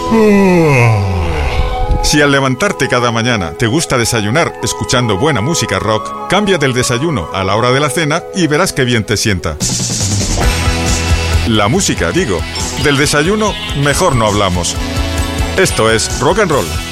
Si al levantarte cada mañana te gusta desayunar escuchando buena música rock, cambia del desayuno a la hora de la cena y verás qué bien te sienta. La música, digo. Del desayuno, mejor no hablamos. Esto es Rock and Roll,